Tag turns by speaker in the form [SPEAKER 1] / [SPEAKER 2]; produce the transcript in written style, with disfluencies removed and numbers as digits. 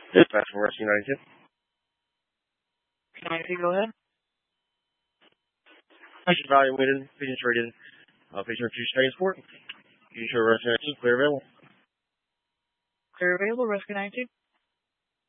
[SPEAKER 1] Dispatch from Rescue 92.
[SPEAKER 2] 92, go ahead.
[SPEAKER 1] Patient evaluated, patient treated, patient refused transport. You show Rescue 92, clear available.
[SPEAKER 2] Clear available, Rescue 92.